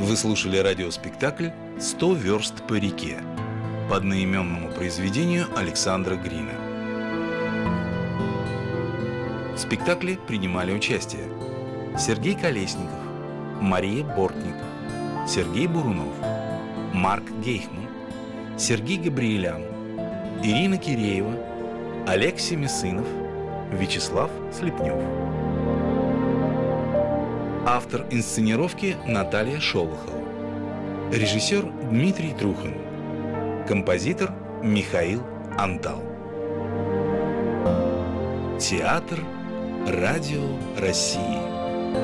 Вы слушали радиоспектакль «100 верст по реке» по одноименному произведению Александра Грина. В спектакле принимали участие Сергей Колесников, Мария Бортник, Сергей Бурунов, Марк Гейхман, Сергей Габриэлян, Ирина Киреева, Олег Семисынов, Вячеслав Слепнев. Автор инсценировки Наталья Шолохова. Режиссер Дмитрий Трухин. Композитор Михаил Антал. Театр Радио России.